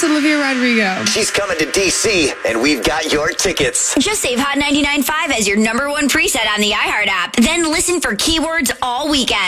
Olivia Rodrigo. She's coming to DC, and we've got your tickets. Just save Hot 99.5 as your #1 preset on the iHeart app. Then listen for keywords all weekend.